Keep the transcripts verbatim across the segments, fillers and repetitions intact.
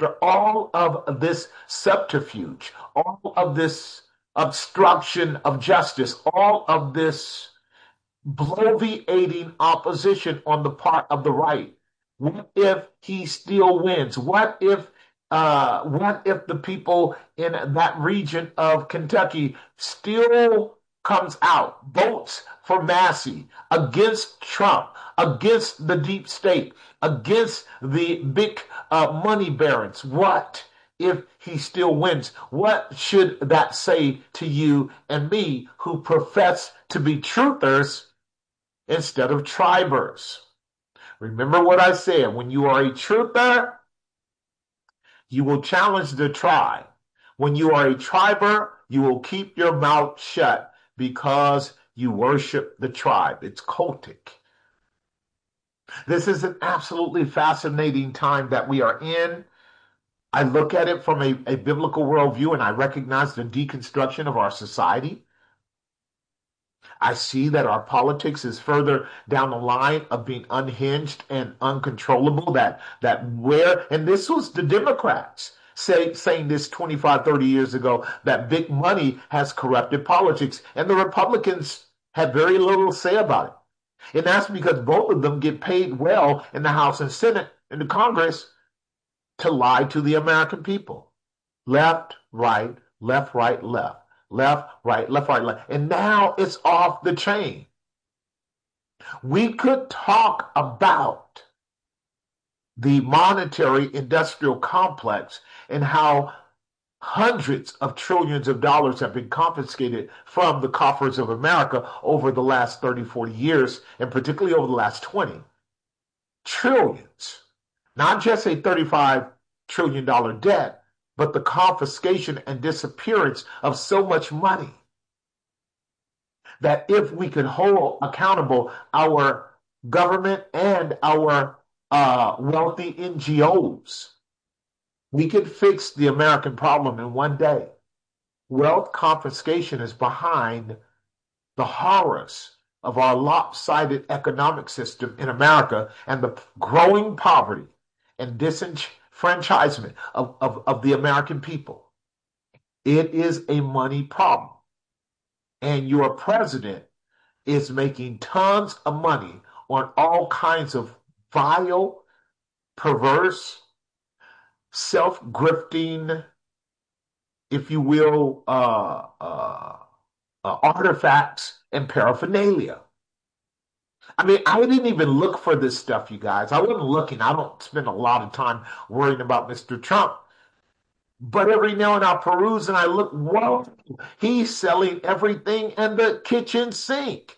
after all of this subterfuge, all of this obstruction of justice, all of this bloviating opposition on the part of the right, what if he still wins? What if uh, what if the people in that region of Kentucky still comes out, votes for Massey against Trump, against the deep state, against the big uh, money barons? What if he still wins? What should that say to you and me who profess to be truthers instead of tribers? Remember what I said. When you are a truther, you will challenge the tribe. When you are a triber, you will keep your mouth shut because you worship the tribe. It's cultic. This is an absolutely fascinating time that we are in. I look at it from a, a biblical worldview and I recognize the deconstruction of our society. I see that our politics is further down the line of being unhinged and uncontrollable. That that where, and this was the Democrats say, saying this twenty-five, thirty years ago, that big money has corrupted politics. And the Republicans had very little to say about it. And that's because both of them get paid well in the House and Senate and the Congress to lie to the American people. Left, right, left, right, left. Left, right, left, right, left. And now it's off the chain. We could talk about the monetary industrial complex and how hundreds of trillions of dollars have been confiscated from the coffers of America over the last thirty, forty years, and particularly over the last twenty. Trillions. Not just a thirty-five trillion dollars debt, but the confiscation and disappearance of so much money that if we could hold accountable our government and our uh, wealthy N G Os, we could fix the American problem in one day. Wealth confiscation is behind the horrors of our lopsided economic system in America and the growing poverty and disenfranchisement of, of, of the American people. It is a money problem. And your president is making tons of money on all kinds of vile, perverse, self-grifting, if you will, uh, uh, uh, artifacts and paraphernalia. I mean, I didn't even look for this stuff, you guys. I wasn't looking. I don't spend a lot of time worrying about Mister Trump. But every now and I peruse and I look, whoa, he's selling everything in the kitchen sink.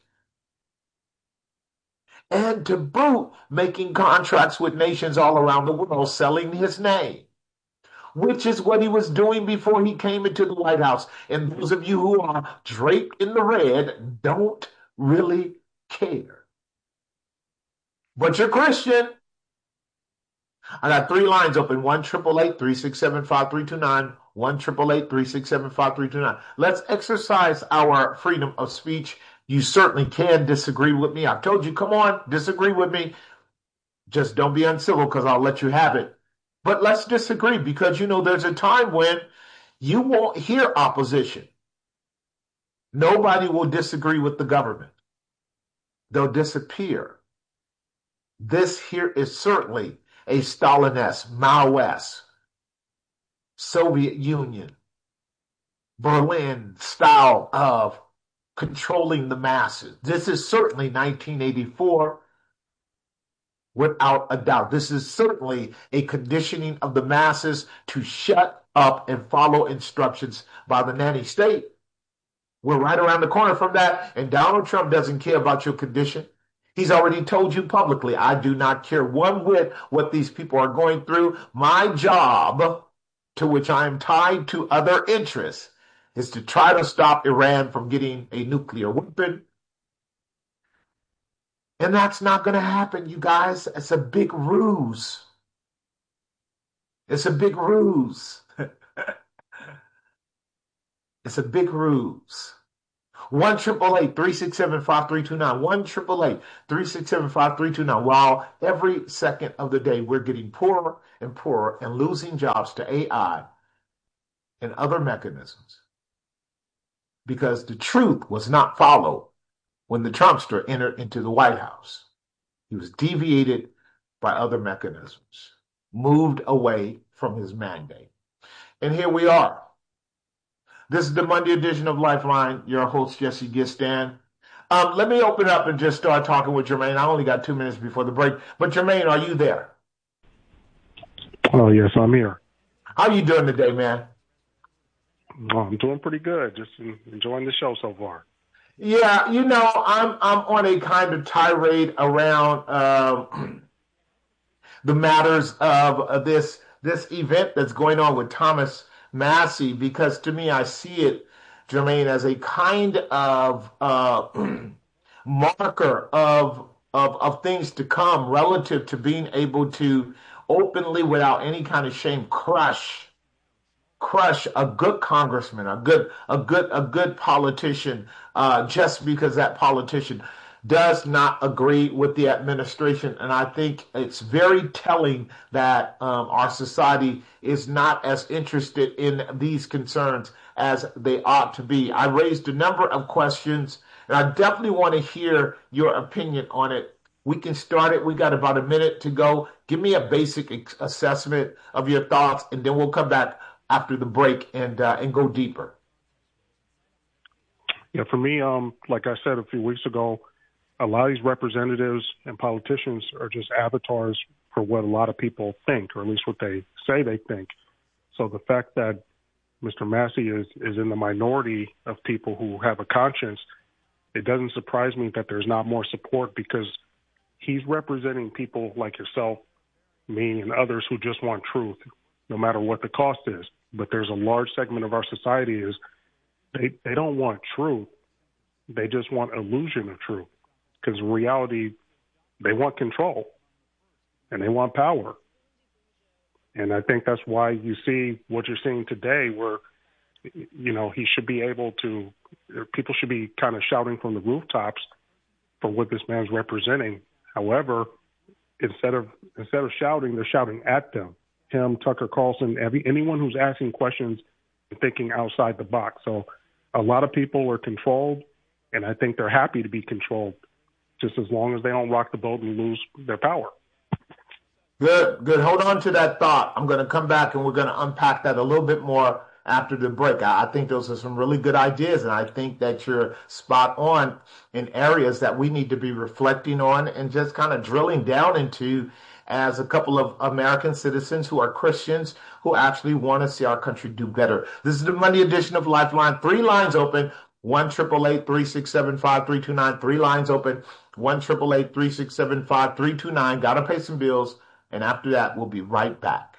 And to boot, making contracts with nations all around the world, selling his name, which is what he was doing before he came into the White House. And those of you who are draped in the red don't really care. But you're Christian. I got three lines open. one triple eight, three six seven, five three two nine. one triple eight, three six seven, five three two nine. Let's exercise our freedom of speech. You certainly can disagree with me. I've told you, come on, disagree with me. Just don't be uncivil because I'll let you have it. But let's disagree because, you know, there's a time when you won't hear opposition. Nobody will disagree with the government. They'll disappear. This here is certainly a Stalin-esque, Mao-esque, Soviet Union, Berlin style of controlling the masses. This is certainly nineteen eighty-four, without a doubt. This is certainly a conditioning of the masses to shut up and follow instructions by the nanny state. We're right around the corner from that, and Donald Trump doesn't care about your condition. He's already told you publicly, I do not care one whit what these people are going through. My job, to which I am tied to other interests, is to try to stop Iran from getting a nuclear weapon. And that's not going to happen, you guys. It's a big ruse. It's a big ruse. It's a big ruse. one triple eight, three six seven, five three two nine. one triple eight, three six seven, five three two nine. While every second of the day we're getting poorer and poorer and losing jobs to A I and other mechanisms because the truth was not followed when the Trumpster entered into the White House. He was deviated by other mechanisms, moved away from his mandate. And here we are. This is the Monday edition of Lifeline. Your host, Jesse Gistan. Um, let me open up and just start talking with Jermaine. I only got two minutes before the break. But Jermaine, are you there? Oh, yes, I'm here. How are you doing today, man? Oh, I'm doing pretty good. Just enjoying the show so far. Yeah, you know, I'm I'm on a kind of tirade around uh, the matters of uh, this this event that's going on with Thomas Massie, because to me, I see it, Jermaine, as a kind of uh, marker of, of of things to come relative to being able to openly, without any kind of shame, crush crush a good congressman, a good a good a good politician, uh, just because that politician does not agree with the administration. And I think it's very telling that um, our society is not as interested in these concerns as they ought to be. I raised a number of questions, and I definitely want to hear your opinion on it. We can start it. We got about a minute to go. Give me a basic ex- assessment of your thoughts, and then we'll come back after the break and uh, and go deeper. Yeah, for me, um, like I said a few weeks ago, a lot of these representatives and politicians are just avatars for what a lot of people think, or at least what they say they think. So the fact that Mister Massie is, is in the minority of people who have a conscience, it doesn't surprise me that there's not more support, because he's representing people like yourself, me, and others who just want truth, no matter what the cost is. But there's a large segment of our society is they, they don't want truth. They just want illusion of truth. Because in reality, they want control and they want power. And I think that's why you see what you're seeing today, where, you know, he should be able to, people should be kind of shouting from the rooftops for what this man's representing. However, instead of instead of shouting, they're shouting at them. Him, Tucker Carlson, every, anyone who's asking questions and thinking outside the box. So a lot of people are controlled, and I think they're happy to be controlled, just as long as they don't rock the boat and lose their power. Good, good. Hold on to that thought. I'm going to come back and we're going to unpack that a little bit more after the break. I, I think those are some really good ideas, and I think that you're spot on in areas that we need to be reflecting on and just kind of drilling down into as a couple of American citizens who are Christians who actually want to see our country do better. This is the Monday edition of Lifeline. Three lines open. one triple eight, three six seven, five three two nine. Three lines open. one triple eight, three six seven, five three two nine. Gotta pay some bills. And after that, we'll be right back.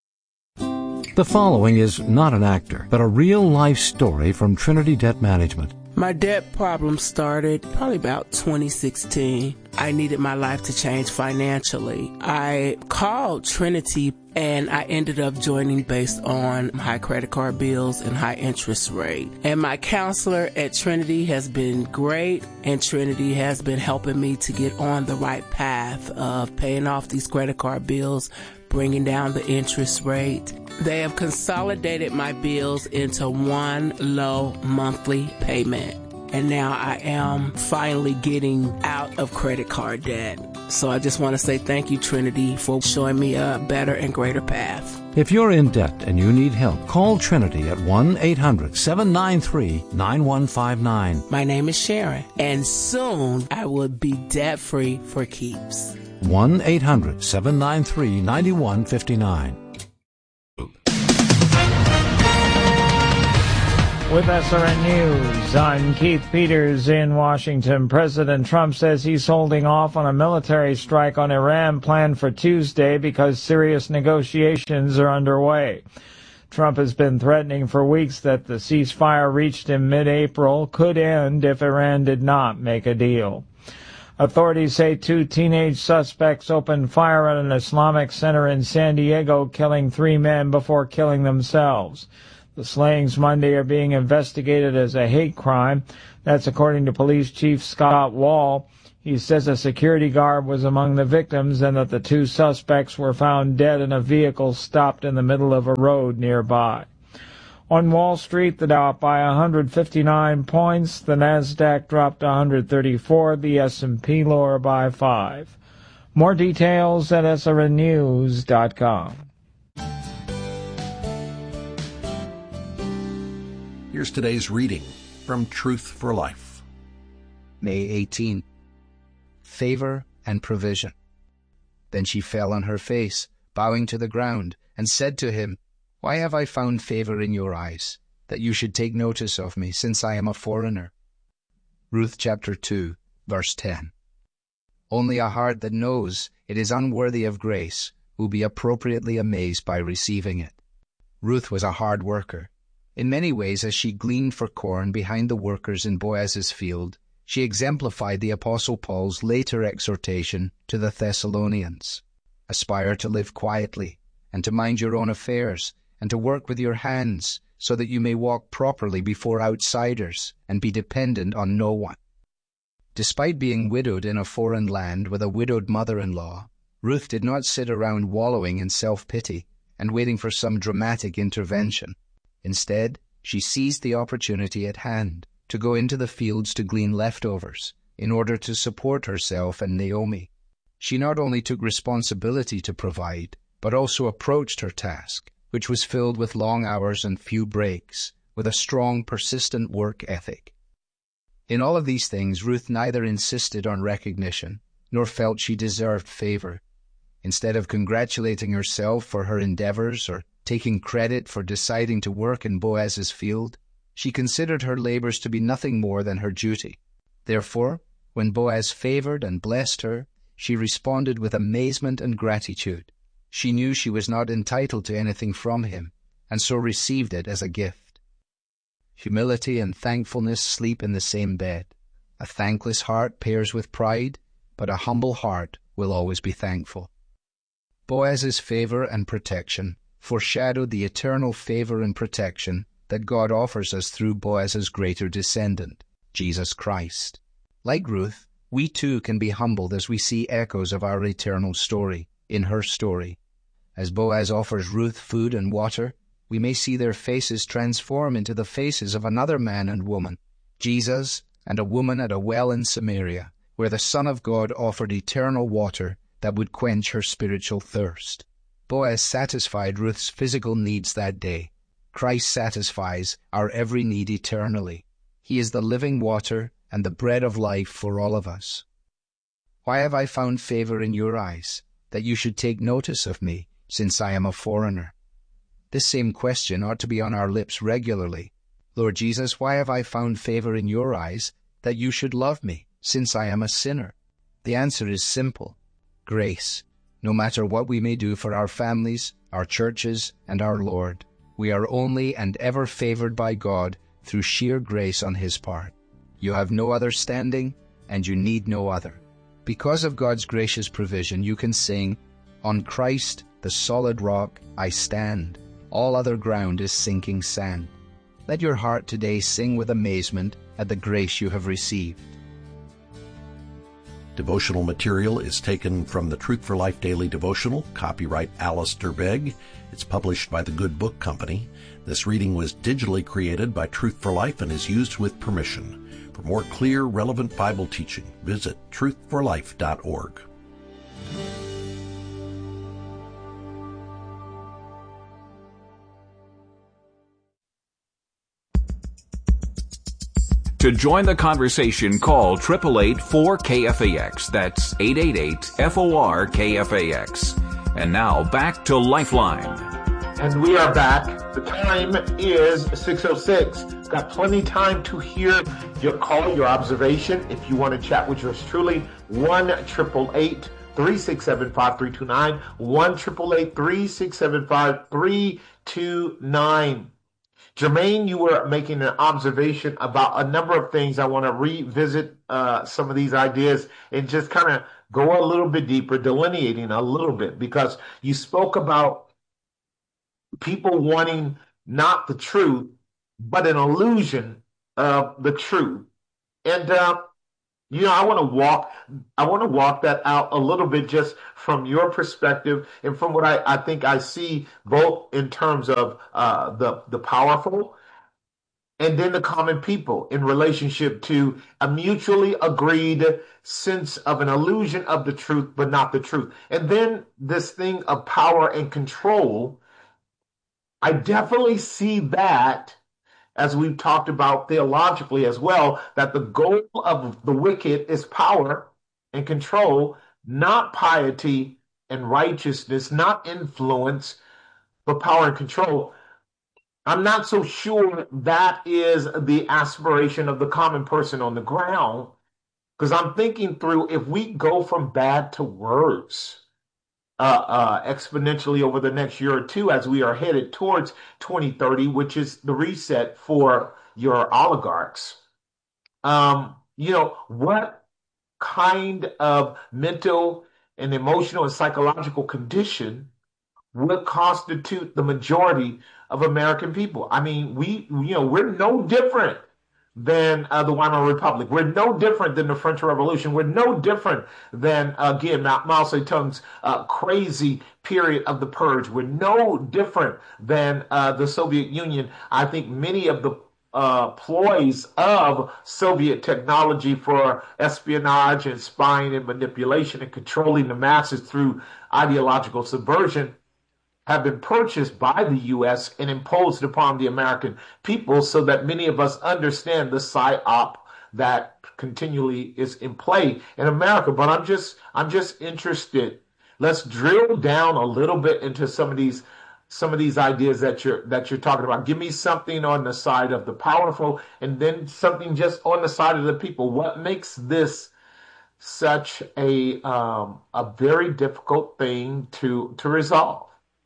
The following is not an actor, but a real-life story from Trinity Debt Management. My debt problem started probably about twenty sixteen. I needed my life to change financially. I called Trinity and I ended up joining based on high credit card bills and high interest rate. And my counselor at Trinity has been great, and Trinity has been helping me to get on the right path of paying off these credit card bills, bringing down the interest rate. They have consolidated my bills into one low monthly payment. And now I am finally getting out of credit card debt. So I just want to say thank you, Trinity, for showing me a better and greater path. If you're in debt and you need help, call Trinity at one eight hundred, seven nine three, nine one five nine. My name is Sharon, and soon I will be debt-free for keeps. one eight hundred, seven nine three, nine one five nine. With S R N News, I'm Keith Peters in Washington. President Trump says he's holding off on a military strike on Iran planned for Tuesday because serious negotiations are underway. Trump has been threatening for weeks that the ceasefire reached in mid-April could end if Iran did not make a deal. Authorities say two teenage suspects opened fire at an Islamic center in San Diego, killing three men before killing themselves. The slayings Monday are being investigated as a hate crime. That's according to Police Chief Scott Wall. He says a security guard was among the victims and that the two suspects were found dead in a vehicle stopped in the middle of a road nearby. On Wall Street, the Dow up by one hundred fifty-nine points, the Nasdaq dropped one hundred thirty-four, the S and P lower by five. More details at S R N news dot com. Here's today's reading from Truth for Life. May eighteenth. Favor and provision. Then she fell on her face, bowing to the ground, and said to him, Why have I found favor in your eyes, that you should take notice of me, since I am a foreigner? Ruth chapter two, verse ten. Only a heart that knows it is unworthy of grace will be appropriately amazed by receiving it. Ruth was a hard worker. In many ways, as she gleaned for corn behind the workers in Boaz's field, she exemplified the Apostle Paul's later exhortation to the Thessalonians. Aspire to live quietly, and to mind your own affairs, and to work with your hands, so that you may walk properly before outsiders, and be dependent on no one. Despite being widowed in a foreign land with a widowed mother-in-law, Ruth did not sit around wallowing in self-pity and waiting for some dramatic intervention. Instead, she seized the opportunity at hand to go into the fields to glean leftovers in order to support herself and Naomi. She not only took responsibility to provide, but also approached her task, which was filled with long hours and few breaks, with a strong, persistent work ethic. In all of these things, Ruth neither insisted on recognition, nor felt she deserved favor. Instead of congratulating herself for her endeavors or taking credit for deciding to work in Boaz's field, she considered her labors to be nothing more than her duty. Therefore, when Boaz favored and blessed her, she responded with amazement and gratitude. She knew she was not entitled to anything from him, and so received it as a gift. Humility and thankfulness sleep in the same bed. A thankless heart pairs with pride, but a humble heart will always be thankful. Boaz's favor and protection foreshadowed the eternal favor and protection that God offers us through Boaz's greater descendant, Jesus Christ. Like Ruth, we too can be humbled as we see echoes of our eternal story in her story. As Boaz offers Ruth food and water, we may see their faces transform into the faces of another man and woman, Jesus and a woman at a well in Samaria, where the Son of God offered eternal water that would quench her spiritual thirst. Boaz satisfied Ruth's physical needs that day. Christ satisfies our every need eternally. He is the living water and the bread of life for all of us. Why have I found favor in your eyes, that you should take notice of me, since I am a foreigner? This same question ought to be on our lips regularly. Lord Jesus, why have I found favor in your eyes, that you should love me, since I am a sinner? The answer is simple: grace. No matter what we may do for our families, our churches, and our Lord, we are only and ever favored by God through sheer grace on His part. You have no other standing, and you need no other. Because of God's gracious provision, you can sing, On Christ, the solid rock, I stand. All other ground is sinking sand. Let your heart today sing with amazement at the grace you have received. Devotional material is taken from the Truth for Life Daily Devotional, copyright Alistair Begg. It's published by the Good Book Company. This reading was digitally created by Truth for Life and is used with permission. For more clear, relevant Bible teaching, visit truth for life dot org. To join the conversation, call eight eight eight, four K F A X. That's eight eight eight, F O R K F A X. And now, back to Lifeline. And we are back. The time is six oh six. Got plenty of time to hear your call, your observation. If you want to chat with yours truly, one eight eight eight, three six seven, five three two nine, one eight eight eight, three six seven, five three two nine. Jermaine, you were making an observation about a number of things. I want to revisit uh, some of these ideas and just kind of go a little bit deeper, delineating a little bit, because you spoke about people wanting not the truth, but an illusion of the truth. And uh, you know, I want to walk, I want to walk that out a little bit just from your perspective and from what I, I think I see both in terms of uh, the the powerful and then the common people in relationship to a mutually agreed sense of an illusion of the truth, but not the truth. And then this thing of power and control, I definitely see that, as we've talked about theologically as well, that the goal of the wicked is power and control, not piety and righteousness, not influence, but power and control. I'm not so sure that is the aspiration of the common person on the ground, because I'm thinking through if we go from bad to worse, Uh, uh, exponentially over the next year or two as we are headed towards twenty thirty, which is the reset for your oligarchs. Um, you know, what kind of mental and emotional and psychological condition would constitute the majority of American people? I mean, we, you know, we're no different than uh, the Weimar Republic. We're no different than the French Revolution. We're no different than, again, Mao Zedong's uh, crazy period of the purge. We're no different than uh, the Soviet Union. I think many of the uh, ploys of Soviet technology for espionage and spying and manipulation and controlling the masses through ideological subversion have been purchased by the U S and imposed upon the American people, so that many of us understand the psyop that continually is in play in America. But I'm just I'm just interested. Let's drill down a little bit into some of these some of these ideas that you're that you're talking about. Give me something on the side of the powerful, and then something just on the side of the people. What makes this such a um, a very difficult thing to to resolve?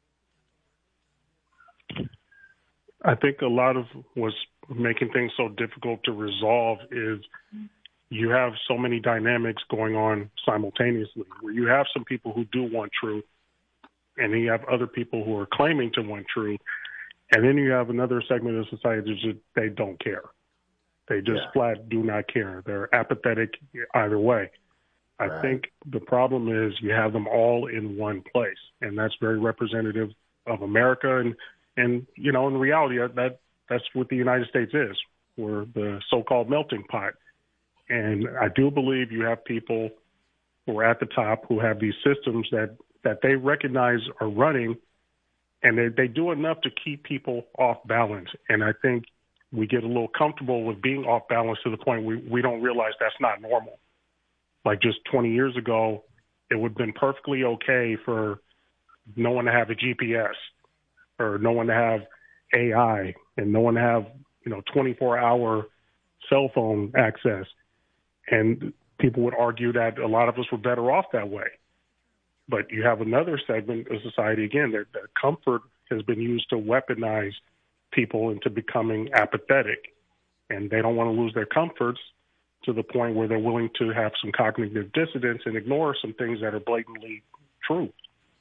I think a lot of what's making things so difficult to resolve is you have so many dynamics going on simultaneously, where you have some people who do want truth, and then you have other people who are claiming to want truth, and then you have another segment of society that just, they don't care. They just yeah. flat do not care. They're apathetic either way. I right. think the problem is you have them all in one place, and that's very representative of America. And And, you know, in reality, that that's what the United States is. We're the so-called melting pot. And I do believe you have people who are at the top who have these systems that, that they recognize are running, and they, they do enough to keep people off balance. And I think we get a little comfortable with being off balance to the point we, we don't realize that's not normal. Like just twenty years ago, it would have been perfectly okay for no one to have a G P S, or no one to have A I, and no one to have, you know, twenty-four hour cell phone access. And people would argue that a lot of us were better off that way. But you have another segment of society, again, that, that comfort has been used to weaponize people into becoming apathetic. And they don't want to lose their comforts to the point where they're willing to have some cognitive dissonance and ignore some things that are blatantly true.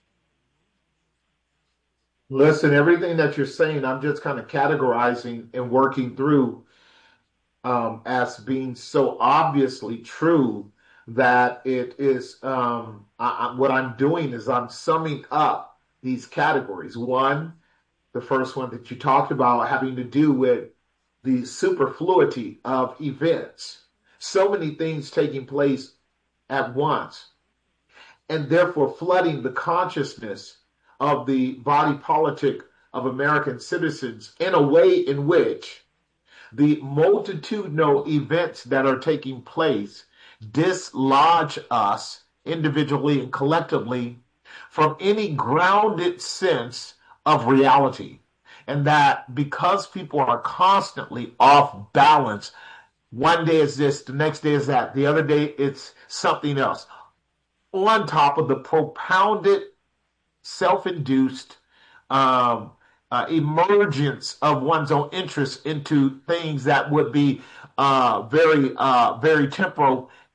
Listen, everything that you're saying, I'm just kind of categorizing and working through um, as being so obviously true that it is, um, I, I, what I'm doing is I'm summing up these categories. One, the first one that you talked about having to do with the superfluity of events. So many things taking place at once, and therefore flooding the consciousness of the body politic of American citizens in a way in which the multitudinal events that are taking place dislodge us individually and collectively from any grounded sense of reality. And that because people are constantly off balance, one day is this, the next day is that, the other day it's something else, on top of the propounded self-induced um, uh, emergence of one's own interests into things that would be uh, very, uh, very temporal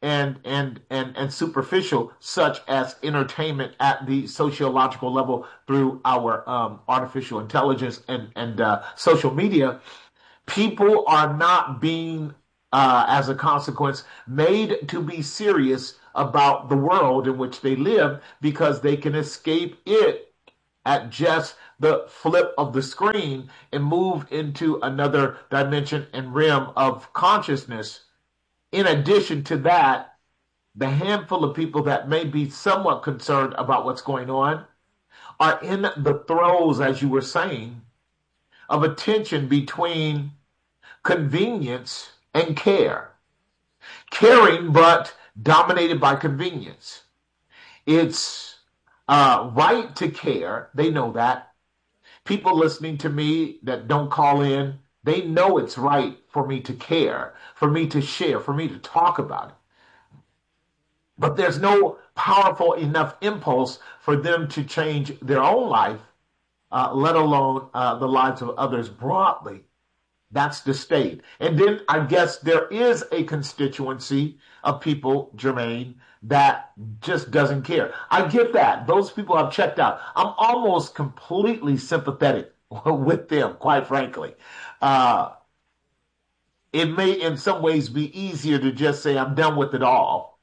and and and and superficial, such as entertainment at the sociological level through our um, artificial intelligence and and uh, social media, people are not being, uh, as a consequence, made to be serious about the world in which they live because they can escape it at just the flip of the screen and move into another dimension and realm of consciousness. In addition to that, the handful of people that may be somewhat concerned about what's going on are in the throes, as you were saying, of a tension between convenience and care. Caring, but dominated by convenience. It's uh, right to care. They know that. People listening to me that don't call in, they know it's right for me to care, for me to share, for me to talk about it. But there's no powerful enough impulse for them to change their own life, uh, let alone uh, the lives of others broadly. That's the state. And then I guess there is a constituency of people, Jermaine, that just doesn't care. I get that. Those people I've checked out. I'm almost completely sympathetic with them, quite frankly. Uh, it may in some ways be easier to just say, I'm done with it all.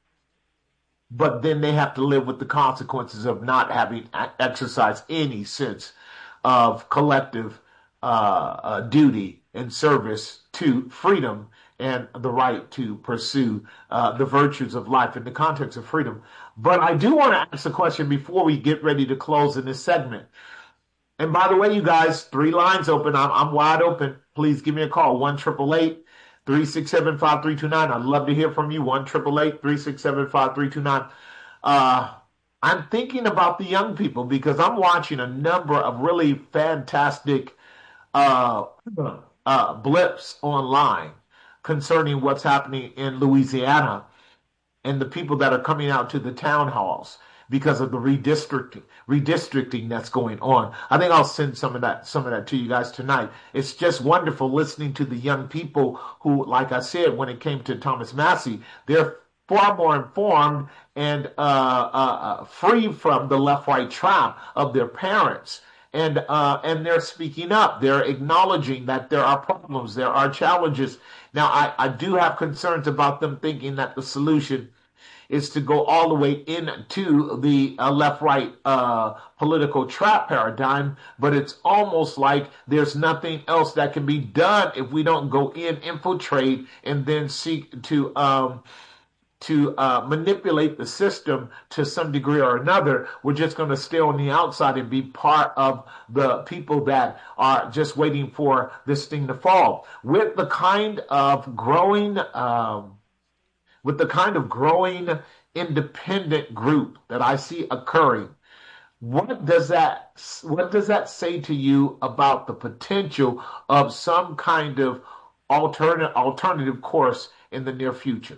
But then they have to live with the consequences of not having exercised any sense of collective uh, uh, duty and service to freedom and the right to pursue uh, the virtues of life in the context of freedom. But I do want to ask a question before we get ready to close in this segment. And by the way, you guys, three lines open. I'm, I'm wide open. Please give me a call, one eight eight eight, three six seven, five three two nine. I'd love to hear from you, one eight eight eight, three six seven, five three two nine. Uh, I'm thinking about the young people because I'm watching a number of really fantastic uh, uh, blips online concerning what's happening in Louisiana and the people that are coming out to the town halls because of the redistricting, redistricting that's going on. I think I'll send some of that, some of that to you guys tonight. It's just wonderful listening to the young people who, like I said, when it came to Thomas Massie, they're far more informed and uh, uh, free from the left-right trap of their parents. And uh, and they're speaking up. They're acknowledging that there are problems, there are challenges. Now, I, I do have concerns about them thinking that the solution is to go all the way into the uh, left-right uh, political trap paradigm, but it's almost like there's nothing else that can be done if we don't go in, infiltrate, and then seek to um, to uh, manipulate the system to some degree or another. We're just going to stay on the outside and be part of the people that are just waiting for this thing to fall. With the kind of growing, um, with the kind of growing independent group that I see occurring, what does that what does that say to you about the potential of some kind of alternative alternative course in the near future?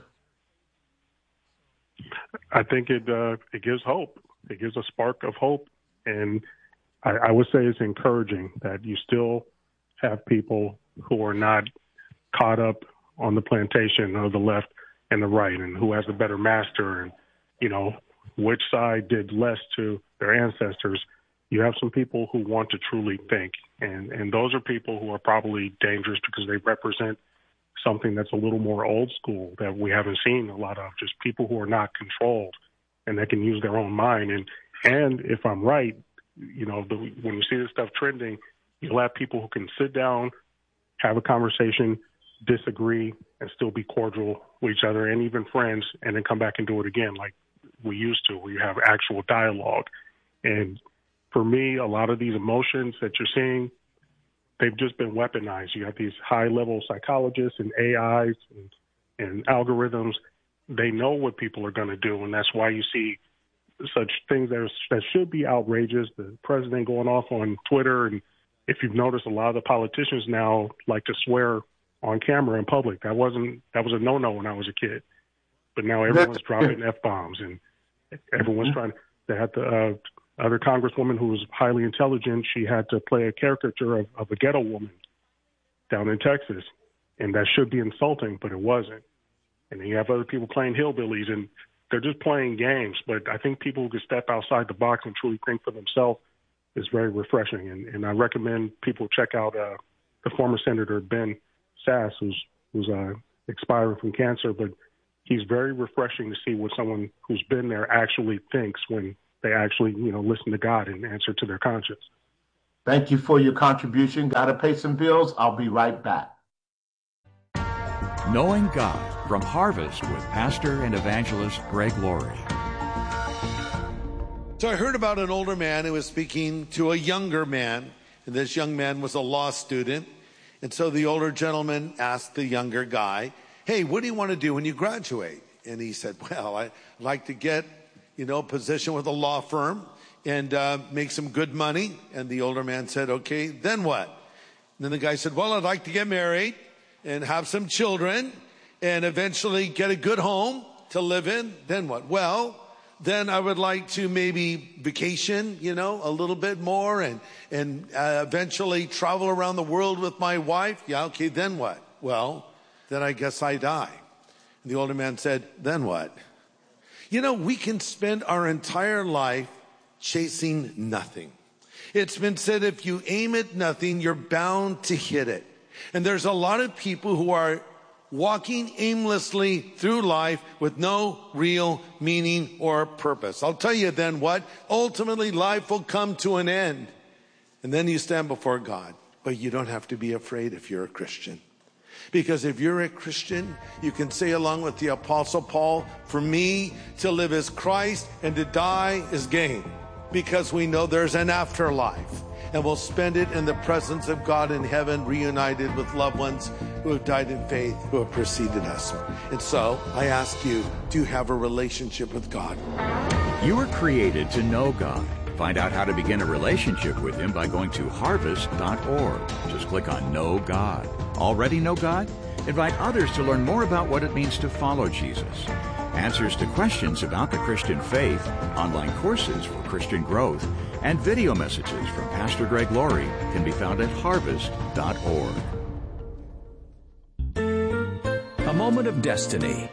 I think it uh, it gives hope. It gives a spark of hope, and I, I would say it's encouraging that you still have people who are not caught up on the plantation of the left and the right, and who has a better master, and you know which side did less to their ancestors. You have some people who want to truly think, and and those are people who are probably dangerous because they represent something that's a little more old school that we haven't seen a lot of, just people who are not controlled and that can use their own mind. And, and if I'm right, you know, the, when you see this stuff trending, you'll have people who can sit down, have a conversation, disagree, and still be cordial with each other and even friends, and then come back and do it again like we used to, where you have actual dialogue. And for me, a lot of these emotions that you're seeing, they've just been weaponized. You have these high-level psychologists and A Is and, and algorithms. They know what people are going to do, and that's why you see such things that, are, that should be outrageous. The president going off on Twitter, and if you've noticed, a lot of the politicians now like to swear on camera in public. That wasn't that was a no-no when I was a kid, but now everyone's dropping F-bombs, and everyone's trying. They had to. Uh, Other congresswoman who was highly intelligent, she had to play a caricature of, of a ghetto woman down in Texas. And that should be insulting, but it wasn't. And then you have other people playing hillbillies, and they're just playing games. But I think people who can step outside the box and truly think for themselves is very refreshing. And, and I recommend people check out uh, the former Senator Ben Sasse, who's, who's uh, expiring from cancer. But he's very refreshing to see what someone who's been there actually thinks when they actually, you know, listen to God and answer to their conscience. Thank you for your contribution. Got to pay some bills. I'll be right back. Knowing God from Harvest with pastor and evangelist Greg Laurie. So I heard about an older man who was speaking to a younger man, and this young man was a law student. And so the older gentleman asked the younger guy, hey, what do you want to do when you graduate? And he said, well, I'd like to get, you know, a position with a law firm and uh, make some good money. And the older man said, okay, then what? And then the guy said, well, I'd like to get married and have some children and eventually get a good home to live in. Then what? Well, then I would like to maybe vacation, you know, a little bit more and, and uh, eventually travel around the world with my wife. Yeah, okay, then what? Well, then I guess I die. And the older man said, then what? You know, we can spend our entire life chasing nothing. It's been said if you aim at nothing, you're bound to hit it. And there's a lot of people who are walking aimlessly through life with no real meaning or purpose. I'll tell you then what, ultimately life will come to an end. And then you stand before God. But you don't have to be afraid if you're a Christian. Because if you're a Christian, you can say along with the Apostle Paul, for me to live is Christ and to die is gain. Because we know there's an afterlife. And we'll spend it in the presence of God in heaven, reunited with loved ones who have died in faith, who have preceded us. And so I ask you, do you have a relationship with God? You were created to know God. Find out how to begin a relationship with Him by going to harvest dot org. Just click on Know God. Already know God? Invite others to learn more about what it means to follow Jesus. Answers to questions about the Christian faith, online courses for Christian growth, and video messages from Pastor Greg Laurie can be found at harvest dot org. A moment of destiny.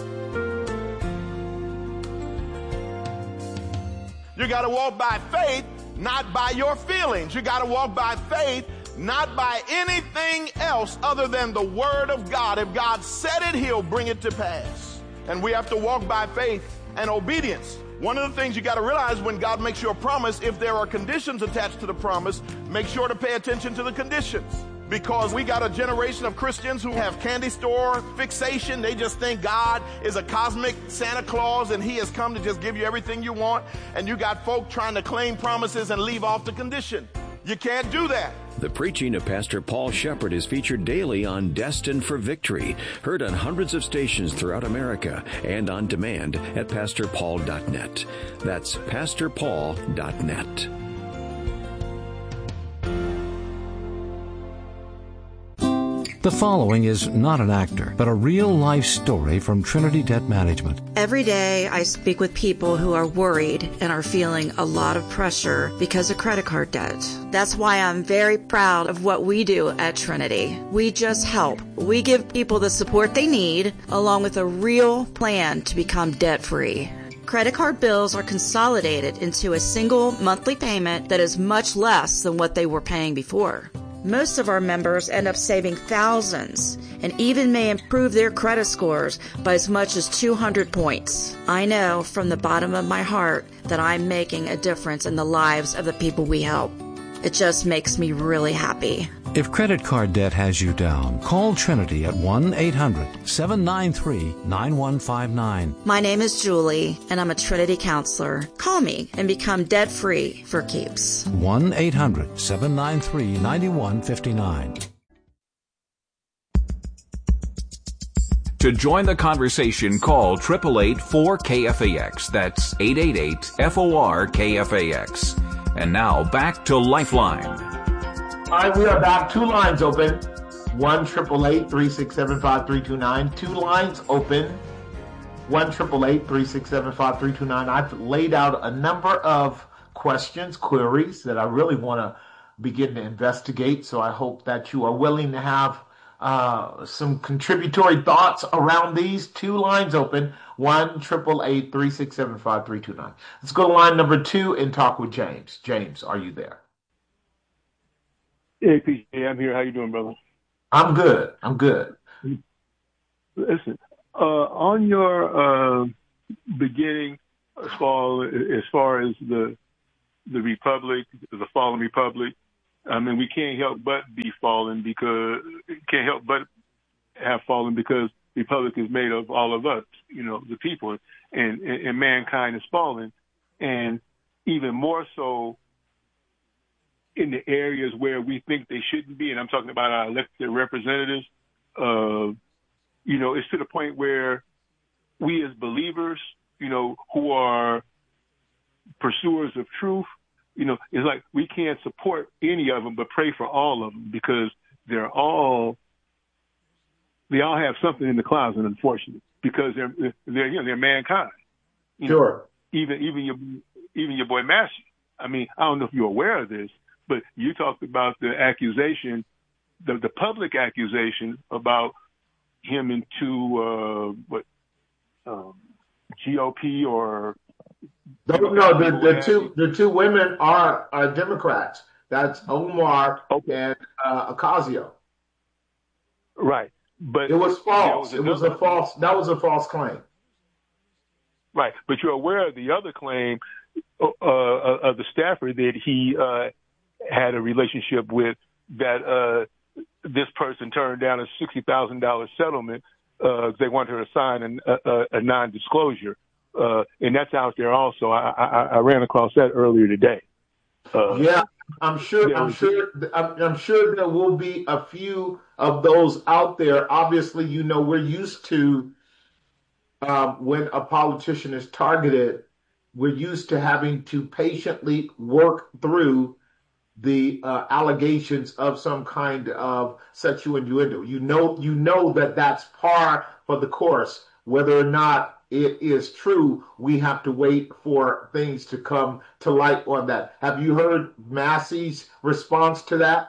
You got to walk by faith, not by your feelings. You got to walk by faith, not by anything else other than the Word of God. If God said it, He'll bring it to pass. And we have to walk by faith and obedience. One of the things you got to realize when God makes you a promise, if there are conditions attached to the promise, make sure to pay attention to the conditions. Because we got a generation of Christians who have candy store fixation. They just think God is a cosmic Santa Claus and He has come to just give you everything you want. And you got folk trying to claim promises and leave off the condition. You can't do that. The preaching of Pastor Paul Shepherd is featured daily on Destined for Victory, heard on hundreds of stations throughout America and on demand at pastor paul dot net. That's pastor paul dot net. The following is not an actor, but a real-life story from Trinity Debt Management. Every day I speak with people who are worried and are feeling a lot of pressure because of credit card debt. That's why I'm very proud of what we do at Trinity. We just help. We give people the support they need, along with a real plan to become debt-free. Credit card bills are consolidated into a single monthly payment that is much less than what they were paying before. Most of our members end up saving thousands and even may improve their credit scores by as much as two hundred points. I know from the bottom of my heart that I'm making a difference in the lives of the people we help. It just makes me really happy. If credit card debt has you down, call Trinity at one eight hundred seven nine three nine one five nine. My name is Julie, and I'm a Trinity counselor. Call me and become debt-free for keeps. one eight hundred seven nine three nine one five nine. To join the conversation, call eight eight eight four K F A X. That's eight eight eight F O R K F A X. And now back to Lifeline. All right, we are back. Two lines open. one eight eight eight three six seven five three two nine. Two lines open. one eight eight eight three six seven five three two nine. I've laid out a number of questions, queries that I really want to begin to investigate. So I hope that you are willing to have uh, some contributory thoughts around these. Two lines open, one triple eight three six seven five three two nine. Let's go to line number two and talk with James. James, are you there? Hey, P J, I'm here. How you doing, brother? I'm good. I'm good. Listen, uh, on your uh, beginning, as far as far as the the republic, the fallen republic, I mean, we can't help but be fallen because can't help but have fallen because the republic is made of all of us, you know, the people, and, and, and mankind is fallen, and even more so in the areas where we think they shouldn't be, and I'm talking about our elected representatives. Uh, you know, it's to the point where we as believers, you know, who are pursuers of truth, you know, it's like we can't support any of them but pray for all of them because they're all, they all have something in the closet, unfortunately, because they're, they're, you know, they're mankind. You sure. Know, even, even your, even your boy Massey. I mean, I don't know if you're aware of this, but you talked about the accusation, the, the public accusation about him into, uh, what, um, G O P or no, no the, the two the two women are, are Democrats. That's Omar okay. and uh, Ocasio. Right, but it was false. Was it was a false. That was a false claim. Right, but you're aware of the other claim uh, of the staffer that he uh, had a relationship with that uh, this person turned down a sixty thousand dollars settlement. Uh, they wanted her to sign a, a, a non-disclosure. Uh, and that's out there also. I, I, I ran across that earlier today. Uh, yeah, I'm sure. I'm sure. I'm, I'm sure there will be a few of those out there. Obviously, you know, we're used to um, when a politician is targeted, we're used to having to patiently work through the uh, allegations of some kind of sexual innuendo. You know, you know that that's par for the course. Whether or not it is true, we have to wait for things to come to light on that. Have you heard Massey's response to that?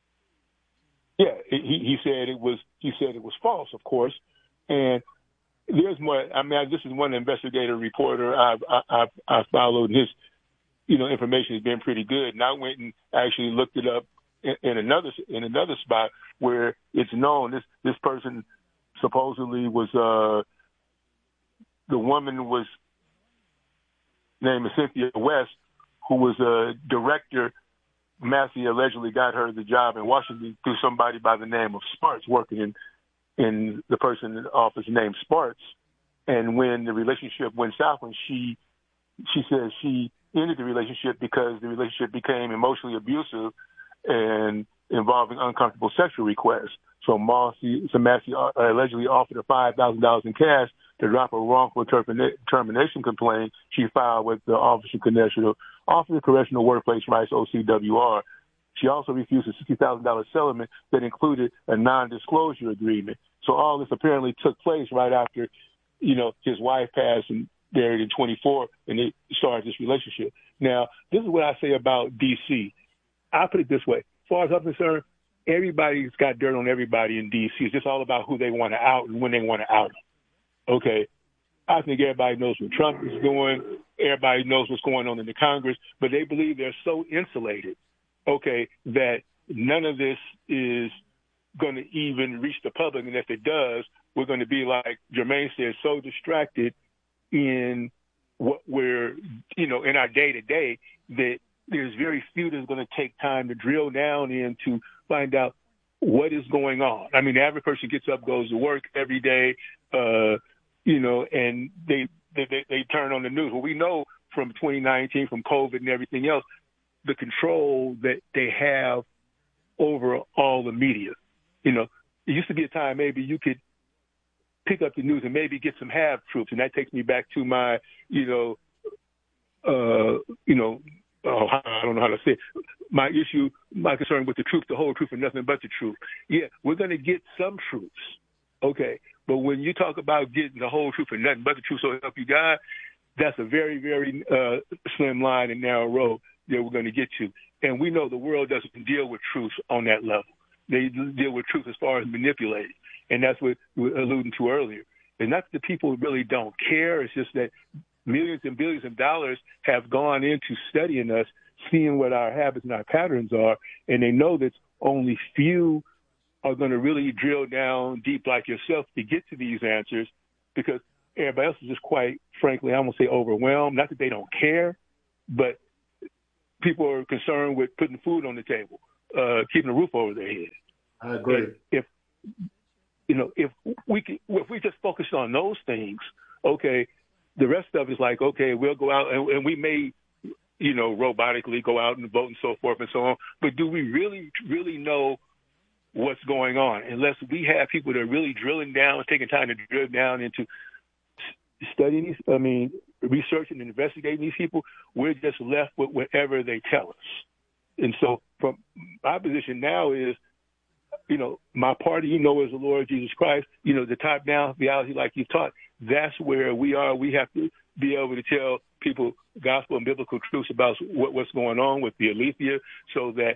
Yeah, he, he said it was. He said it was false, of course. And there's more. I mean, this is one investigative reporter I've I've, I've followed. His, you know, information has been pretty good. And I went and actually looked it up in, in another in another spot where it's known this this person supposedly was. Uh, The woman was named Cynthia West, who was a director. Massey allegedly got her the job in Washington through somebody by the name of Sparks, working in in the person's office named Sparks. And when the relationship went south, when she she says she ended the relationship because the relationship became emotionally abusive and involving uncomfortable sexual requests. So Massey, so Massey uh, allegedly offered her five thousand dollars in cash to drop a wrongful termina- termination complaint she filed with the Office of Correctional, Office of Correctional Workplace Rights, O C W R. She also refused a sixty thousand dollars settlement that included a non-disclosure agreement. So all this apparently took place right after, you know, his wife passed and married in twenty-four, and they started this relationship. Now, this is what I say about D C. I put it this way. As far as I'm concerned, everybody's got dirt on everybody in D C. It's just all about who they want to out and when they want to out them. Okay, I think everybody knows what Trump is doing. Everybody knows what's going on in the Congress, but they believe they're so insulated, okay, that none of this is going to even reach the public. And if it does, we're going to be, like Jermaine said, so distracted in what we're, you know, in our day-to-day that there's very few that's going to take time to drill down in to find out what is going on. I mean, the average person gets up, goes to work every day, uh, you know, and they, they, they turn on the news. Well, we know from twenty nineteen, from COVID and everything else, the control that they have over all the media. You know, it used to be a time maybe you could pick up the news and maybe get some half truths. And that takes me back to my, you know, uh, you know, oh, I don't know how to say it. My issue, my concern with the truth, the whole truth, and nothing but the truth. Yeah, we're going to get some truths, okay? But when you talk about getting the whole truth and nothing but the truth, so help you God, that's a very, very uh, slim line and narrow road that we're going to get to. And we know the world doesn't deal with truth on that level. they deal with truth as far as manipulating. And that's what we were alluding to earlier. And not that the people really don't care. It's just that millions and billions of dollars have gone into studying us, seeing what our habits and our patterns are, and they know that only few are going to really drill down deep like yourself to get to these answers, because everybody else is just quite frankly, I won't say overwhelmed. Not that they don't care, but people are concerned with putting food on the table, uh, keeping a roof over their head. I agree. If, you know, if we can, if we just focus on those things, okay, the rest of it is like, okay, we'll go out and, and we may, you know, robotically go out and vote and so forth and so on. But do we really, really know what's going on? Unless we have people that are really drilling down, taking time to drill down into studying these, I mean, researching and investigating these people, we're just left with whatever they tell us. And so from my position now is, you know, my party, you know, is the Lord Jesus Christ, you know, the top-down theology like you've taught. That's where we are. We have to be able to tell people gospel and biblical truths about what, what's going on with the aletheia, so that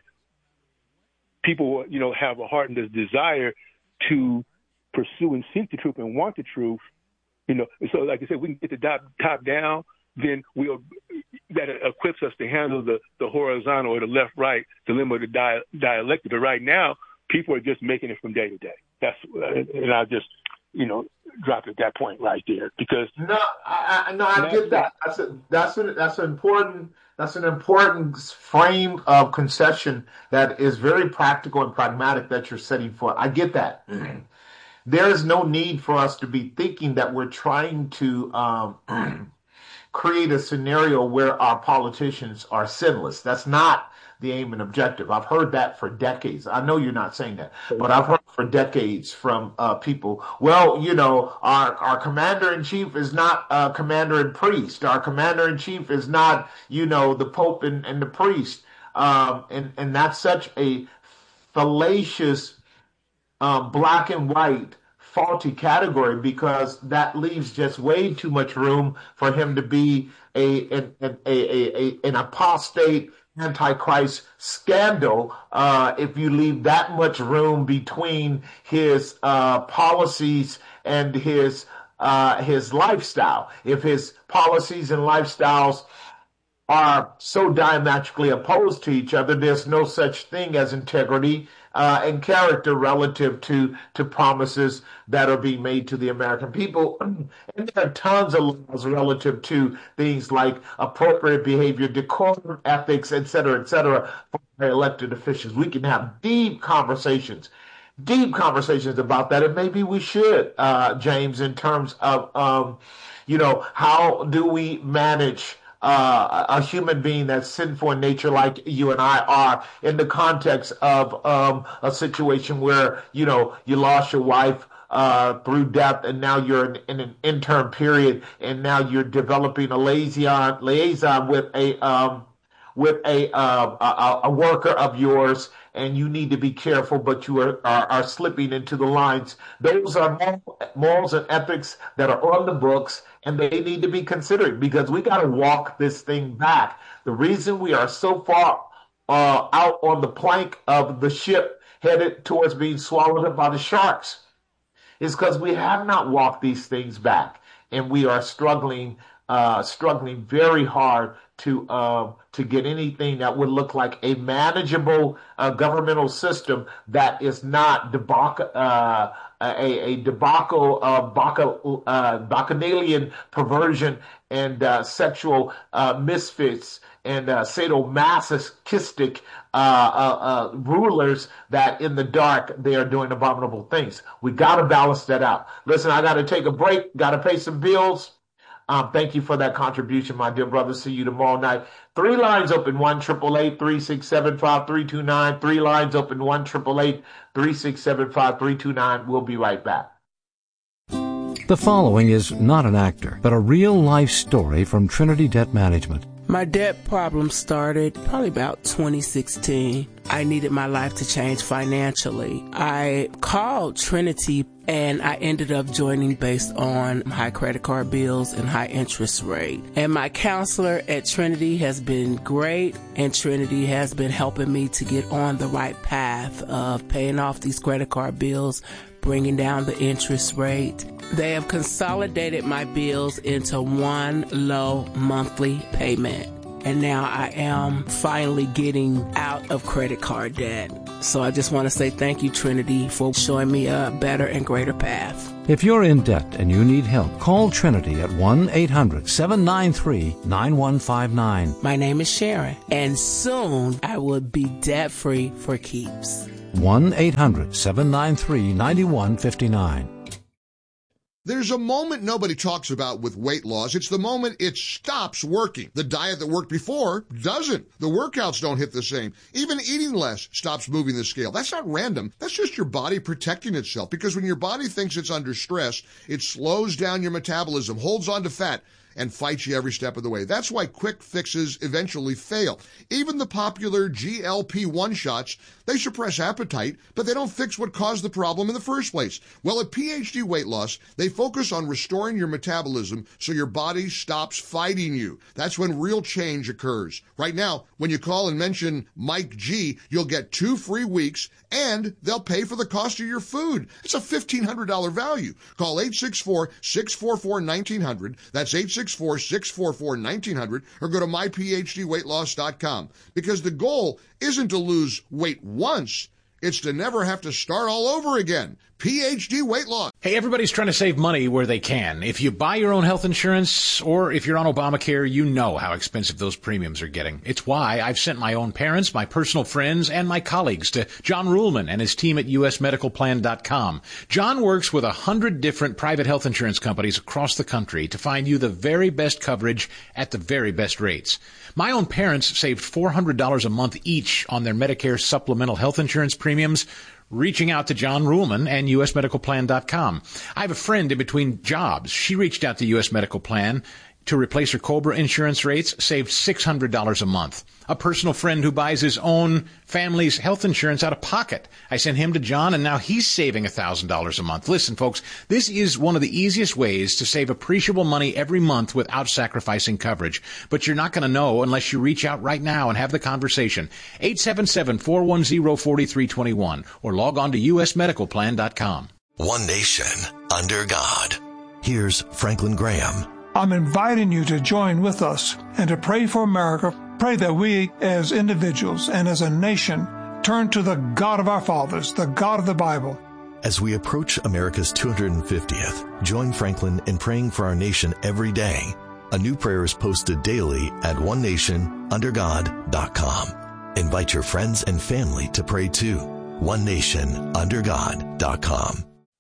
people, you know, have a heart and a desire to pursue and seek the truth and want the truth. You know, so like I said, we can get the top, top down, then we'll, that equips us to handle the, the horizontal or the left-right dilemma or the di- dialectic. But right now, people are just making it from day to day. That's, and I'll just, you know, drop it at that point right there, because no, I, I no, I get that. That's a, that's a, that's an important that's an important frame of concession that is very practical and pragmatic that you're setting forth. I get that. Mm-hmm. There is no need for us to be thinking that we're trying to um, create a scenario where our politicians are sinless. That's not the aim and objective. I've heard that for decades. I know you're not saying that, but I've heard for decades from uh, people, well, you know, our, our commander-in-chief is not a commander and priest. Our commander-in-chief is not, you know, the Pope and, and the priest. Um, and, and that's such a fallacious Um, black and white faulty category, because that leaves just way too much room for him to be a an, a, a, a, an apostate antichrist scandal uh, if you leave that much room between his uh, policies and his uh, his lifestyle. If his policies and lifestyles are so diametrically opposed to each other, there's no such thing as integrity uh, and character relative to, to promises that are being made to the American people. And there are tons of laws relative to things like appropriate behavior, decorum, ethics, et cetera, et cetera, for elected officials. We can have deep conversations, deep conversations about that, and maybe we should, uh, James, in terms of, um, you know, how do we manage Uh, a human being that's sinful in nature like you and I are, in the context of um, a situation where, you know, you lost your wife uh, through death, and now you're in, in an interim period, and now you're developing a liaison, liaison with a um, with a, uh, a a worker of yours, and you need to be careful, but you are, are, are slipping into the lines. Those are morals and ethics that are on the books, and they need to be considered, because we got to walk this thing back. The reason we are so far uh, out on the plank of the ship headed towards being swallowed up by the sharks is because we have not walked these things back, and we are struggling, uh, struggling very hard to uh, to get anything that would look like a manageable uh, governmental system that is not debacle, uh, a, a debacle of bacchanal, uh, bacchanalian perversion and uh, sexual uh, misfits and uh, sadomasochistic uh, uh, uh, rulers that in the dark they are doing abominable things. We got to balance that out. Listen, I got to take a break, got to pay some bills. Um, thank you for that contribution, my dear brother. See you tomorrow night. Three lines open, one triple eight three six seven five three two nine. Three lines open, one triple eight three six seven five three two nine. We'll be right back. The following is not an actor, but a real-life story from Trinity Debt Management. My debt problem started probably about twenty sixteen. I needed my life to change financially. I called Trinity and I ended up joining based on high credit card bills and high interest rate. And my counselor at Trinity has been great, and Trinity has been helping me to get on the right path of paying off these credit card bills, bringing down the interest rate. They have consolidated my bills into one low monthly payment. And now I am finally getting out of credit card debt. So I just want to say thank you, Trinity, for showing me a better and greater path. If you're in debt and you need help, call Trinity at one eight hundred seven nine three nine one five nine. My name is Sharon, and soon I will be debt-free for keeps. one eight hundred seven nine three nine one five nine. There's a moment nobody talks about with weight loss. It's the moment it stops working. The diet that worked before doesn't. The workouts don't hit the same. Even eating less stops moving the scale. That's not random. That's just your body protecting itself, because when your body thinks it's under stress, it slows down your metabolism, holds on to fat, and fights you every step of the way. That's why quick fixes eventually fail. Even the popular G L P one shots, they suppress appetite, but they don't fix what caused the problem in the first place. Well, at P H D Weight Loss, they focus on restoring your metabolism so your body stops fighting you. That's when real change occurs. Right now, when you call and mention Mike G, you'll get two free weeks, and they'll pay for the cost of your food. It's a fifteen hundred dollars value. Call eight six four, six four four, one nine zero zero. That's eight six four, six four four, one nine zero zero, or go to my p h d weight loss dot com. Because the goal isn't to lose weight once, it's to never have to start all over again. P H D Weight Loss. Hey, everybody's trying to save money where they can. If you buy your own health insurance, or if you're on Obamacare, you know how expensive those premiums are getting. It's why I've sent my own parents, my personal friends, and my colleagues to John Ruhlman and his team at U S medical plan dot com. John works with a hundred different private health insurance companies across the country to find you the very best coverage at the very best rates. My own parents saved four hundred dollars a month each on their Medicare supplemental health insurance premiums, reaching out to John Ruhlman and U S medical plan dot com. I have a friend in between jobs. She reached out to U S Medical Plan to replace her COBRA insurance rates, saved six hundred dollars a month. A personal friend who buys his own family's health insurance out of pocket. I sent him to John, and now he's saving one thousand dollars a month. Listen, folks, this is one of the easiest ways to save appreciable money every month without sacrificing coverage. But you're not going to know unless you reach out right now and have the conversation. eight seven seven, four one zero, four three two one or log on to U S medical plan dot com. One nation under God. Here's Franklin Graham. I'm inviting you to join with us and to pray for America. Pray that we as individuals and as a nation turn to the God of our fathers, the God of the Bible. As we approach America's two hundred fiftieth, join Franklin in praying for our nation every day. A new prayer is posted daily at one nation under god dot com. Invite your friends and family to pray too. one nation under god dot com.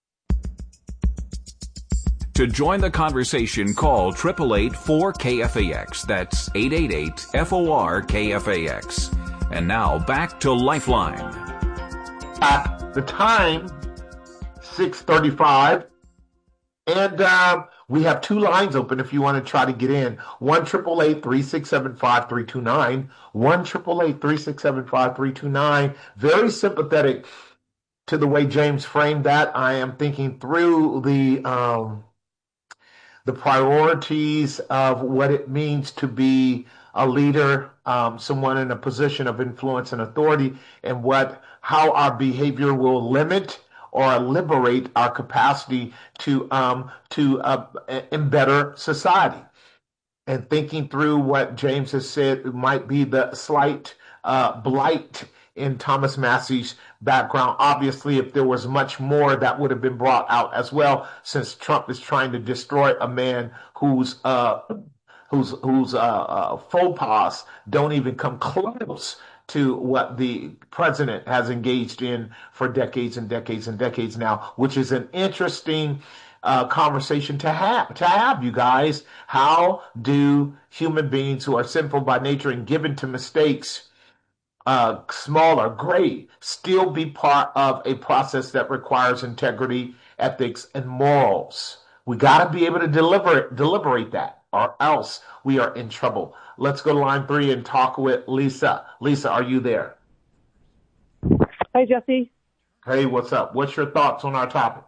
To join the conversation, call eight eight eight, four K F A X. That's eight eight eight, F O R K F A X. And now, back to Lifeline. At the time, six thirty-five, and uh, we have two lines open if you want to try to get in. one eight eight eight, three six seven, five three two nine. one eight eight eight, three six seven, five three two nine. Very sympathetic to the way James framed that. I am thinking through the... Um, the priorities of what it means to be a leader, um, someone in a position of influence and authority, and what how our behavior will limit or liberate our capacity to um, to uh, better society. And thinking through what James has said might be the slight uh, blight in Thomas Massey's background. Obviously, if there was much more, that would have been brought out as well, since Trump is trying to destroy a man whose uh, whose whose uh, uh, faux pas don't even come close to what the president has engaged in for decades and decades and decades now, which is an interesting uh, conversation to have. To have, you guys, how do human beings who are sinful by nature and given to mistakes, Uh, small or great, still be part of a process that requires integrity, ethics, and morals? We got to be able to deliver, deliberate that. or else we are in trouble. Let's go to line three and talk with Lisa. Lisa, are you there? Hi, Jesse. Hey, what's up? What's your thoughts on our topic?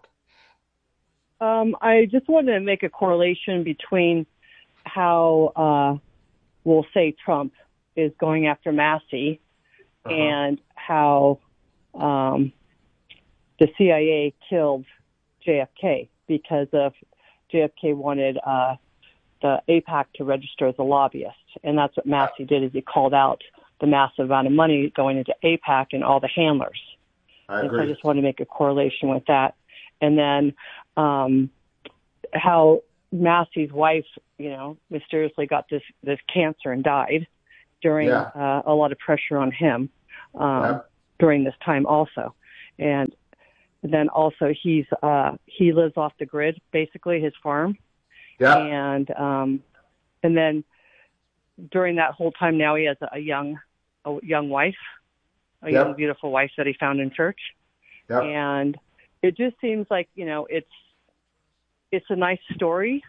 Um, I just wanted to make a correlation between how, uh, we'll say Trump is going after Massey uh-huh. and how um, the C I A killed J F K because of J F K wanted uh, the AIPAC to register as a lobbyist. And that's what Massey did, is he called out the massive amount of money going into AIPAC and all the handlers. I and agree. so I just want to make a correlation with that. And then um, how Massey's wife, you know, mysteriously got this, this cancer and died during yeah. uh, a lot of pressure on him um, yeah. during this time also. And then also he's uh, he lives off the grid, basically, his farm. Yeah. And um, and then during that whole time now he has a young a young wife, a yep. young beautiful wife that he found in church. Yep. And it just seems like, you know, it's it's a nice story.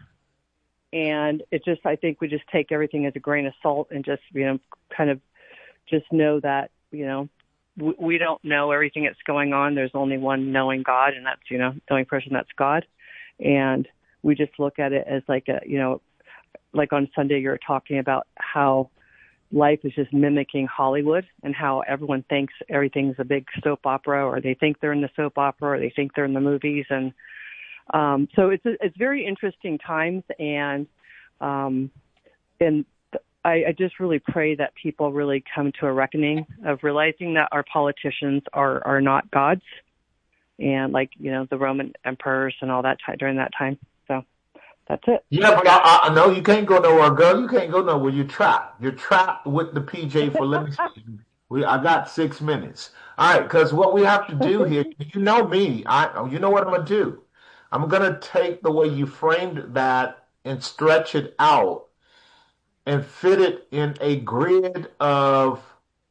And it just, I think we just take everything as a grain of salt and just, you know, kind of just know that, you know, we, we don't know everything that's going on. There's only one knowing God, and that's, you know, the only person that's God. And we just look at it as like a, you know, like on Sunday you were talking about how life is just mimicking Hollywood and how everyone thinks everything's a big soap opera, or they think they're in the soap opera, or they think they're in the movies. And Um, so it's it's very interesting times, and um, and I, I just really pray that people really come to a reckoning of realizing that our politicians are, are not gods, and like, you know, the Roman emperors and all that time during that time. So that's it. Yeah, but I, I know you can't go nowhere, girl. You can't go nowhere. You're trapped. You're trapped with the P J for let me see. We I got six minutes. All right, because what we have to do here, you know me. I you know what I'm gonna do. I'm going to take the way you framed that and stretch it out and fit it in a grid of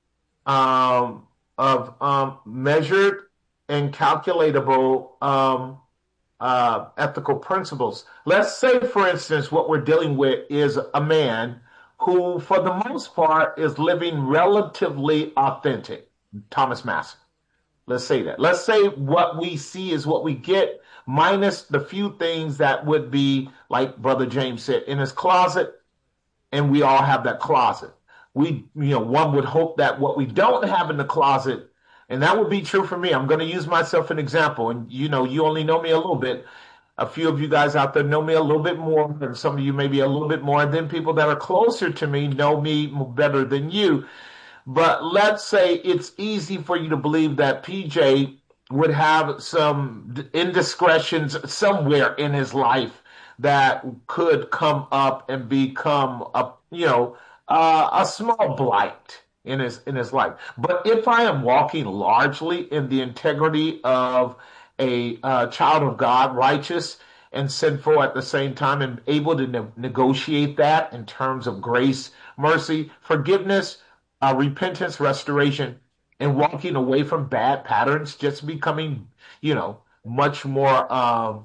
um, of um, measured and calculatable um, uh, ethical principles. Let's say, for instance, what we're dealing with is a man who, for the most part, is living relatively authentic. Thomas Massey. Let's say that. Let's say what we see is what we get, minus the few things that would be, like Brother James said, in his closet, and we all have that closet. We, you know, one would hope that what we don't have in the closet, and that would be true for me. I'm going to use myself as an example, and you know, you only know me a little bit. A few of you guys out there know me a little bit more, and some of you maybe a little bit more, and then people that are closer to me know me better than you. But let's say it's easy for you to believe that P J would have some indiscretions somewhere in his life that could come up and become a, you know, uh, a small blight in his in his life. But if I am walking largely in the integrity of a uh, child of God, righteous and sinful at the same time, and able to ne- negotiate that in terms of grace, mercy, forgiveness, Uh, repentance, restoration, and walking away from bad patterns, just becoming, you know, much more um,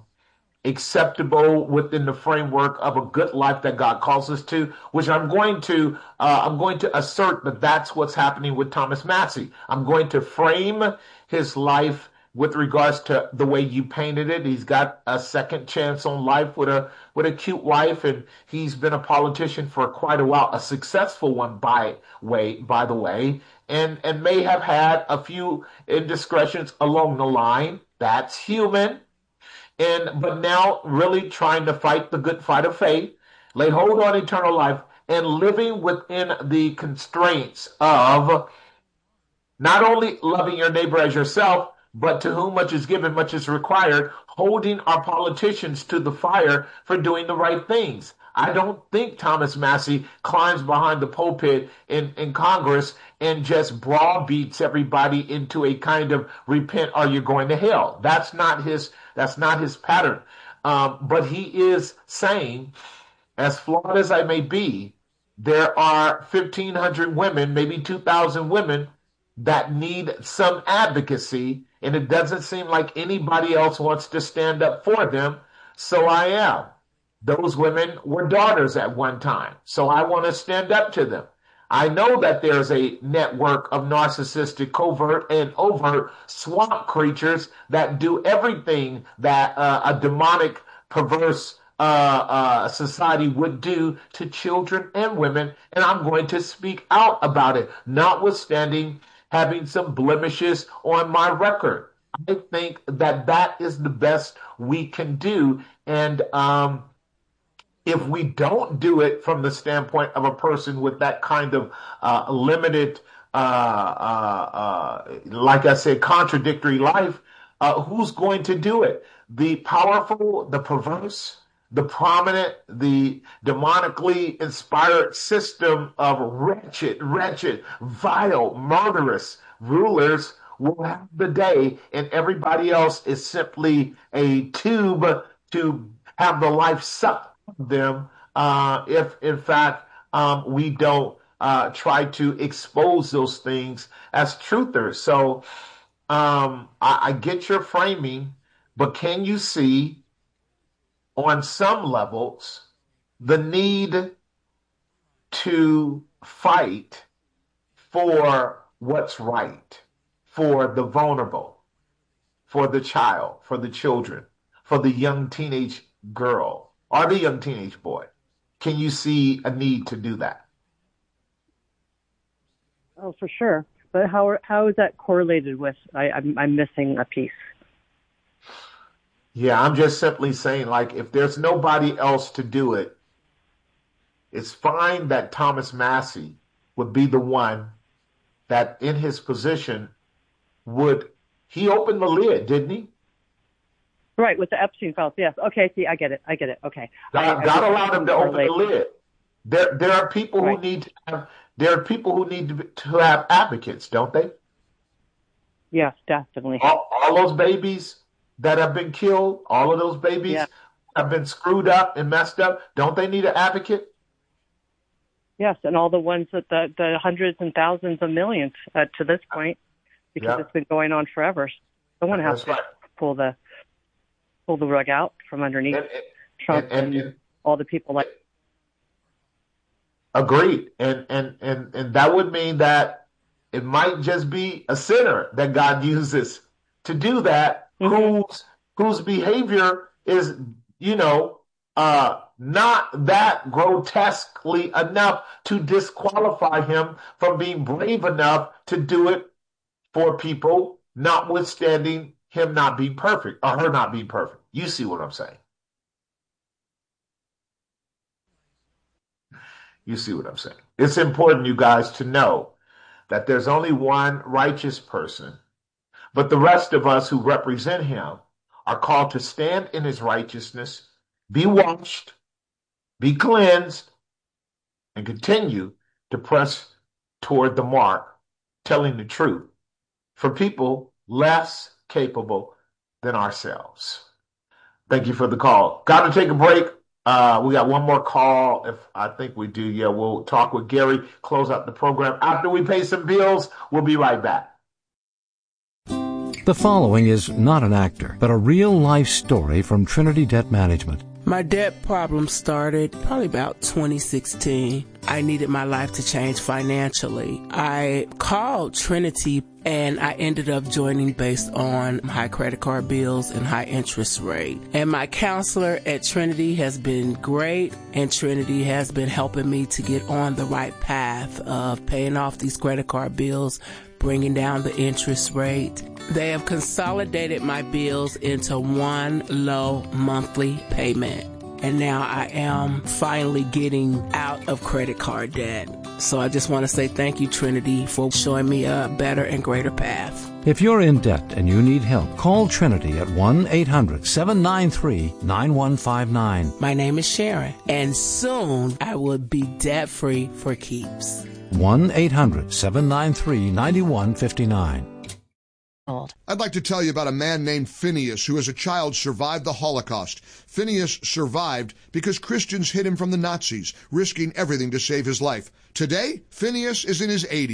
acceptable within the framework of a good life that God calls us to, which I'm going to, uh, I'm going to assert that that's what's happening with Thomas Massey. I'm going to frame his life with regards to the way you painted it. He's got a second chance on life with a with a cute wife, and he's been a politician for quite a while, a successful one by way by the way, and and may have had a few indiscretions along the line. That's human. And but now really trying to fight the good fight of faith, lay hold on eternal life, and living within the constraints of not only loving your neighbor as yourself, but to whom much is given, much is required, holding our politicians to the fire for doing the right things. I don't think Thomas Massey climbs behind the pulpit in, in Congress and just browbeats everybody into a kind of repent or you're going to hell. That's not his, that's not his pattern. Um, but he is saying, as flawed as I may be, there are fifteen hundred women, maybe two thousand women that need some advocacy, and it doesn't seem like anybody else wants to stand up for them. So I am. those women were daughters at one time. So I want to stand up to them. I know that there's a network of narcissistic, covert, and overt swamp creatures that do everything that uh, a demonic, perverse uh, uh, society would do to children and women, and I'm going to speak out about it, notwithstanding having some blemishes on my record. I think that that is the best we can do, and um, if we don't do it from the standpoint of a person with that kind of uh, limited, uh, uh, uh, like I said, contradictory life, uh, who's going to do it? The powerful, the perverse, the prominent, the demonically inspired system of wretched, wretched, vile, murderous rulers will have the day, and everybody else is simply a tube to have the life sucked them uh, if, in fact, um, we don't uh, try to expose those things as truthers. So um, I, I get your framing, but can you see on some levels the need to fight for what's right, for the vulnerable, for the child, for the children, for the young teenage girl, or the young teenage boy? Can you see a need to do that? Oh, for sure. But how how is that correlated with? I, I'm I'm missing a piece. Yeah, I'm just simply saying, like, if there's nobody else to do it, it's fine that Thomas Massie would be the one that, in his position, would he opened the lid, didn't he? Right, with the Epstein files, yes. Okay, see, I get it. I get it. Okay. God, I, God I allowed him to open the lid. There, there are people right. who need to have. There are people who need to, be, to have advocates, don't they? Yes, definitely. All, all those babies that have been killed, all of those babies yeah. have been screwed up and messed up. Don't they need an advocate? Yes, and all the ones that the, the hundreds and thousands of millions uh, to this point, because yeah. it's been going on forever. Someone has That's to right. pull the pull the rug out from underneath and, and, Trump and, and, and all the people like. Agreed, and and and and that would mean that it might just be a sinner that God uses to do that, mm-hmm. whose whose behavior is, you know, uh, not that grotesquely enough to disqualify him from being brave enough to do it for people, notwithstanding him not being perfect or her not being perfect. You see what I'm saying? You see what I'm saying? It's important, you guys, to know that there's only one righteous person, but the rest of us who represent him are called to stand in his righteousness, be washed, be cleansed, and continue to press toward the mark, telling the truth for people less capable than ourselves. Thank you for the call. Got to take a break. Uh, we got one more call. If I think we do, yeah, we'll talk with Gary, close out the program. After we pay some bills, we'll be right back. The following is not an actor, but a real-life story from Trinity Debt Management. My debt problem started probably about twenty sixteen. I needed my life to change financially. I called Trinity and I ended up joining based on high credit card bills and high interest rate. And my counselor at Trinity has been great, and Trinity has been helping me to get on the right path of paying off these credit card bills, bringing down the interest rate. They have consolidated my bills into one low monthly payment. And now I am finally getting out of credit card debt. So I just want to say thank you, Trinity, for showing me a better and greater path. If you're in debt and you need help, call Trinity at one eight hundred seven nine three nine one five nine. My name is Sharon, and soon I will be debt-free for keeps. one eight hundred seven nine three nine one five nine. I'd like to tell you about a man named Phineas who as a child survived the Holocaust. Phineas survived because Christians hid him from the Nazis, risking everything to save his life. Today, Phineas is in his eighties.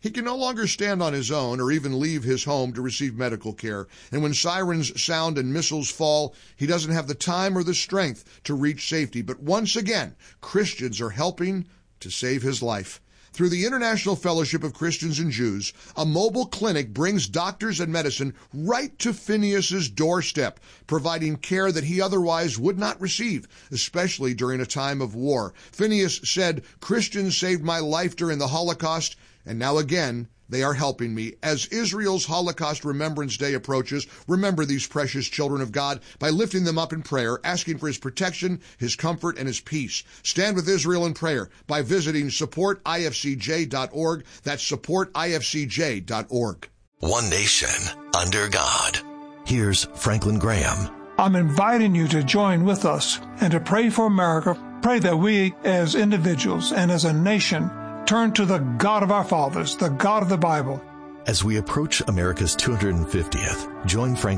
He can no longer stand on his own or even leave his home to receive medical care. And when sirens sound and missiles fall, he doesn't have the time or the strength to reach safety. But once again, Christians are helping to save his life. Through the International Fellowship of Christians and Jews, a mobile clinic brings doctors and medicine right to Phineas's doorstep, providing care that he otherwise would not receive, especially during a time of war. Phineas said, "Christians saved my life during the Holocaust, and now again, they are helping me." As Israel's Holocaust Remembrance Day approaches, remember these precious children of God by lifting them up in prayer, asking for his protection, his comfort, and his peace. Stand with Israel in prayer by visiting support I F C J dot org. That's support I F C J dot org. One nation under God. Here's Franklin Graham. I'm inviting you to join with us and to pray for America. Pray that we as individuals and as a nation turn to the God of our fathers, the God of the Bible. As we approach America's two hundred fiftieth, join Franklin